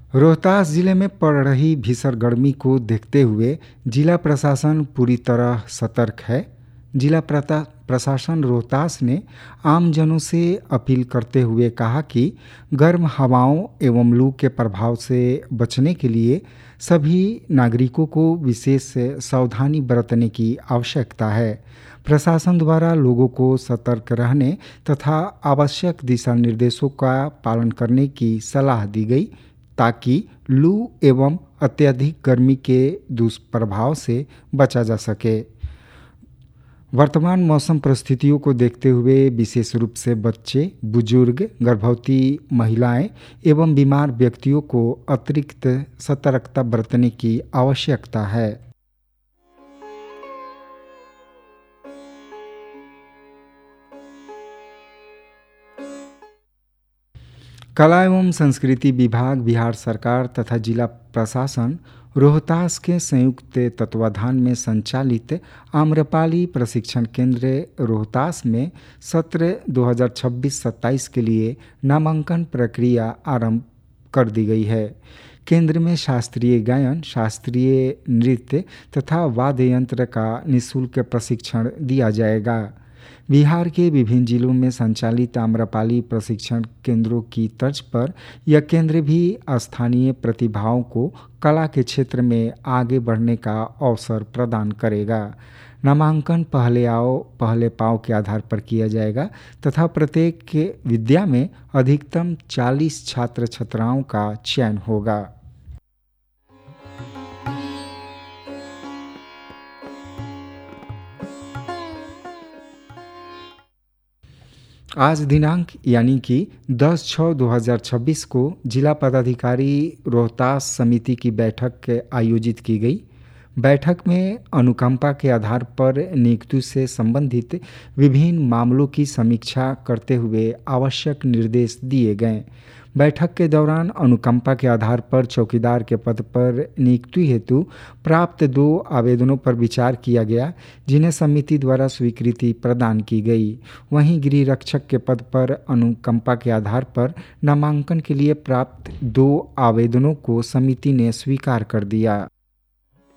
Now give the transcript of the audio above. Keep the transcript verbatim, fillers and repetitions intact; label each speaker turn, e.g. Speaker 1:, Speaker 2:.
Speaker 1: रोहतास जिले में पड़ रही भीषण गर्मी को देखते हुए जिला प्रशासन पूरी तरह सतर्क है। जिला प्रता- प्रशासन रोहतास ने आमजनों से अपील करते हुए कहा कि गर्म हवाओं एवं लू के प्रभाव से बचने के लिए सभी नागरिकों को विशेष सावधानी बरतने की आवश्यकता है। प्रशासन द्वारा लोगों को सतर्क रहने तथा आवश्यक दिशा निर्देशों का पालन करने की सलाह दी गई ताकि लू एवं अत्यधिक गर्मी के दुष्प्रभाव से बचा जा सके। वर्तमान मौसम परिस्थितियों को देखते हुए विशेष रूप से बच्चे, बुजुर्ग, गर्भवती महिलाएं एवं बीमार व्यक्तियों को अतिरिक्त सतर्कता बरतने की आवश्यकता है। कला एवं संस्कृति विभाग, बिहार सरकार तथा जिला प्रशासन रोहतास के संयुक्त तत्वाधान में संचालित आम्रपाली प्रशिक्षण केंद्र रोहतास में सत्र दो हज़ार छब्बीस सत्ताईस के लिए नामांकन प्रक्रिया आरंभ कर दी गई है। केंद्र में शास्त्रीय गायन, शास्त्रीय नृत्य तथा वाद्य यंत्र का निःशुल्क प्रशिक्षण दिया जाएगा। बिहार के विभिन्न जिलों में संचालित आम्रपाली प्रशिक्षण केंद्रों की तर्ज पर यह केंद्र भी स्थानीय प्रतिभाओं को कला के क्षेत्र में आगे बढ़ने का अवसर प्रदान करेगा। नामांकन पहले आओ पहले पाओ के आधार पर किया जाएगा तथा प्रत्येक के विद्या में अधिकतम चालीस छात्र छात्राओं का चयन होगा। आज दिनांक यानी कि दस छः दो हज़ार छब्बीस को जिला पदाधिकारी रोहतास समिति की बैठक आयोजित की गई। बैठक में अनुकंपा के आधार पर नियुक्ति से संबंधित विभिन्न मामलों की समीक्षा करते हुए आवश्यक निर्देश दिए गए। बैठक के दौरान अनुकंपा के आधार पर चौकीदार के पद पर नियुक्ति हेतु प्राप्त दो आवेदनों पर विचार किया गया, जिन्हें समिति द्वारा स्वीकृति प्रदान की गई। वहीं गृह रक्षक के पद पर अनुकंपा के आधार पर नामांकन के लिए प्राप्त दो आवेदनों को समिति ने स्वीकार कर दिया।